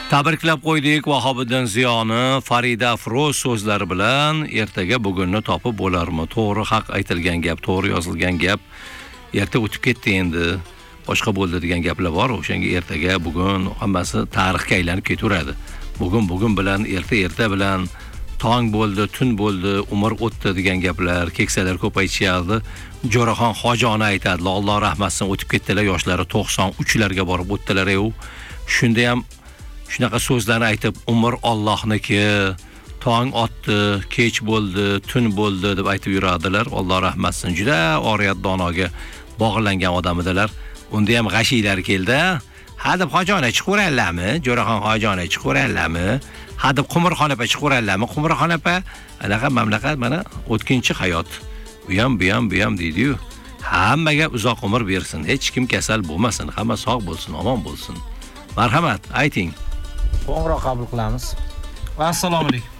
Tabriklab qo'ydik Vahobiddin Ziyoni Farida Afroz so'zlari bilan ertaga bugunni topib bo'larmi? To'g'ri, haq aytilgan gap, to'g'ri yozilgan gap. Erta o'tib ketdi endi. Boshqa bo'ldi degan gaplar bor. O'shanga ertaga, bugun hammasi tarixga aylanib ketaveradi. Bugun bilan erta bilan tong bo'ldi, tun bo'ldi, umr o'tdi degan gaplar, keksalar ko'p aytishardi. Jo'raxon Hojoni aytadilar, Alloh rahmatsin, o'tib ketdilar, yoshlari 93larga borib o'tdilar-yu. Shunda ham shunaqa so'zlarni aytib, umr Allohniki, tong otdi, kech bo'ldi, tun bo'ldi deb aytib yuradilar. Alloh rahmatsin, juda oriyat donoga bog'langan odam edilar. Unda ham g'ashiylar keldi. Hadib Hojona chiqaverarlarmi? Jo'raxon Hojona chiqaverarlarmi? Hadib Qumurxon opa chiqaverarlarmi? Qumurxon opa anaqa mamlakat mana o'tkinchi hayot. Bu ham deydi-yu. Hammaga uzoq umr bersin, hech kim kasal bo'lmasin, hamma sog' bo'lsin, omon bo'lsin. Marhamat, ayting. Qo'ng'iroq qabul qilamiz. Assalomu alaykum.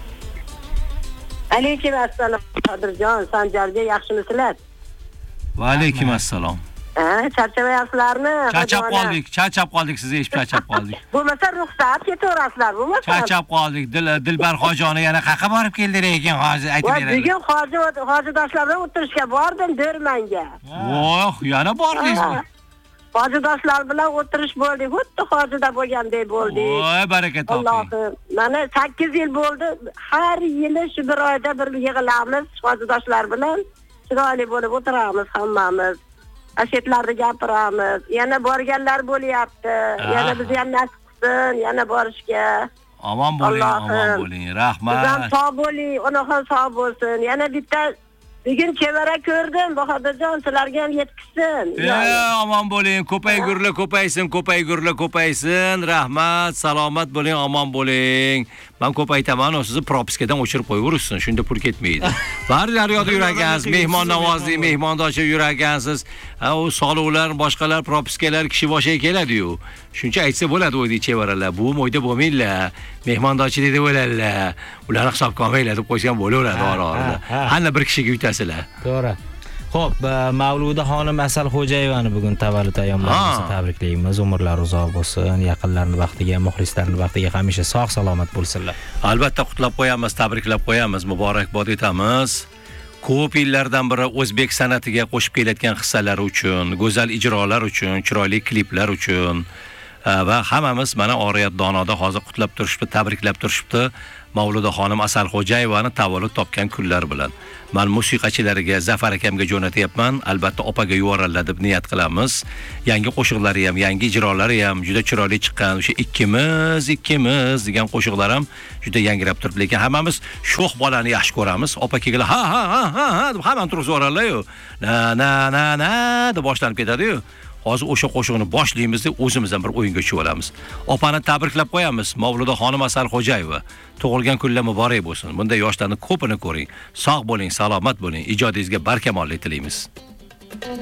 Alaykum assalom. Qodirjon, Sanjarga yaxshimisizlar? Va alaykum assalom. Charchamayapsizlarmi? Charchab qoldik, sizni eshitib charchab qoldik. Bo'lmasa ruxsat ketaverasizlar, bo'lmasa. Charchab qoldik. Dilbar Hojoni yana qayerga borib keldilar ekan, hozir aytib beradi. Bugun hojidoshlar bilan o'tirishga bordim Dermanga. Voh, yana bordingizmi? Hojidoshlar bilan o'tirish bo'ldi, xuddi hojida bo'lgandek bo'ldi. Voy, baraka toping. Allohim, mana 8 yil bo'ldi. Har yili shu bir oyda bir yig'ilamiz hojidoshlar bilan. Chiroyli bo'lib o'tiramiz hammamiz. Ashetlarni gapiramiz. Yana borganlar bo'lyapti. Yana biz ham nasib qilsin, yana borishga. Omon bo'ling, rahmat. Siz ham sog' bo'ling, onaxon sog' bo'lsin. Yana bitta bugun chevara ko'rdim, Bahodirjon, sizlarga ham yetkazsin. Omon bo'ling, ko'paysin. Rahmat, salomat bo'ling, omon bo'ling. Men ko'p aytaman, sizni propiskadan o'chirib qo'yaversin, shunda pul ketmaydi. Bari daryoda yuragansiz, mehmon navozli, mehmondoshib yuragansiz. U soliqlar, boshqalar propiskalar kishi boshiga keladi-yu. Shuncha aytsa bo'ladi o'ydi chevaralar. Bu mo'yda bo'lmaylar. Mehmondochilik deb o'ylaylar. Ularni hisobga olmaylar deb qo'ygan bo'laveradi orada. Hamma bir kishiga yutasilar. To'g'ri. Xo'p, Mavluda xonim Asalxo'jayevani bugun tavallud ayyomlarini tabriklaymiz. Umrlari uzoq bo'lsin, yaqinlarning baxtiga, muxlislarning baxtiga hamisha sog' salomat bo'lsinlar. Albatta qutlab qo'yamiz, tabriklab qo'yamiz, muborakbod etamiz. Ko'p yillardan beri o'zbek san'atiga qo'shib kelayotgan hissalari uchun, go'zal ijrolar uchun, chiroyli kliplar uchun va hammamiz mana oriyat donoda hozir qutlab turishibdi, tabriklab turishibdi. Mavluda xonim Asalxo'jayevani tavallud topgan kunlar bilan. Men musiqachilariga, Zafar akamga jo'natyapman. Albatta opaga yuboradilar deb niyat qilamiz. Yangi qo'shiqlari ham, yangi ijrolari ham juda chiroyli chiqqan. O'sha ikkimiz degan qo'shiqlar ham juda yangrab turibdi. Lekin hammamiz sho'x bolani yaxshi ko'ramiz. Opa kelganlar ha deb hamma turib so'rarlar-yu. Na deb boshlanib ketadi-yu. Hozir o'sha qo'shiqni boshlaymiz deb o'zimiz ham bir o'yinga tushib olamiz. Opani tabriklab qo'yamiz. Mavluda xonim Asalxo'jayeva. Tug'ilgan kunlar muborak bo'lsin. Bunday yoshlarni ko'pini ko'ring. Sog' bo'ling, salomat bo'ling. Ijodingizga barkamollik tilaymiz.